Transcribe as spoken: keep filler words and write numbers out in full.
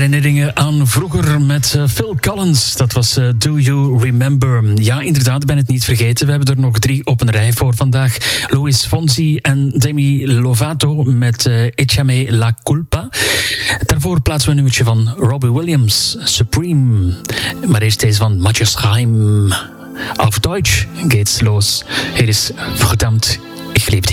herinneringen aan vroeger met uh, Phil Collins. Dat was uh, Do You Remember? Ja, inderdaad, ik ben het niet vergeten. We hebben er nog drie op een rij voor vandaag. Luis Fonsi en Demi Lovato met uh, Échame la culpa. Daarvoor plaatsen we een nummertje van Robbie Williams, Supreme. Maar eerst deze van Matthias Reim. Auf Deutsch geht's los. Hier is Verdammt, ich lieb dich.